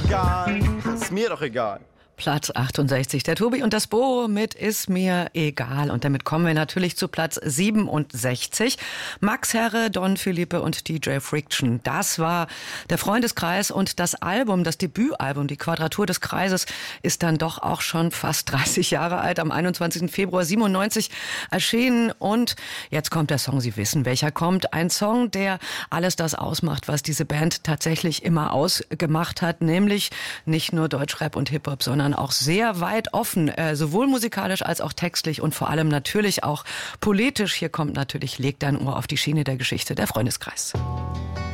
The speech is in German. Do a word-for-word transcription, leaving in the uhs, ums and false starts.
egal, ist mir doch egal. Platz achtundsechzig, der Tobi und das Bo mit Ist mir egal. Und damit kommen wir natürlich zu Platz siebenundsechzig. Max Herre, Don Philippe und D J Friction. Das war der Freundeskreis und das Album, das Debütalbum, die Quadratur des Kreises, ist dann doch auch schon fast dreißig Jahre alt, am einundzwanzigsten Februar siebenundneunzig erschienen. Und jetzt kommt der Song, Sie wissen, welcher kommt. Ein Song, der alles das ausmacht, was diese Band tatsächlich immer ausgemacht hat, nämlich nicht nur Deutschrap und Hip-Hop, sondern auch sehr weit offen, äh, sowohl musikalisch als auch textlich und vor allem natürlich auch politisch. Hier kommt natürlich Leg dein Ohr auf die Schiene der Geschichte, der Freundeskreis.